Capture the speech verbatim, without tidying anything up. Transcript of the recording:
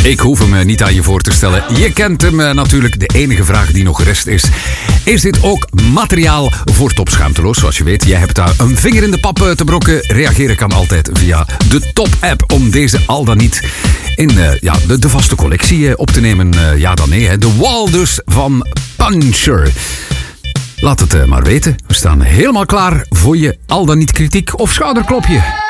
Ik hoef hem niet aan je voor te stellen. Je kent hem natuurlijk. De enige vraag die nog rest is. Is dit ook materiaal voor Top Schaamteloos? Zoals je weet, jij hebt daar een vinger in de pap te brokken. Reageren kan altijd via de Top-app om deze al dan niet in uh, ja, de, de vaste collectie uh, op te nemen. Uh, ja dan nee, hè. De wall dus van Puncher. Laat het uh, maar weten. We staan helemaal klaar voor je al dan niet kritiek of schouderklopje.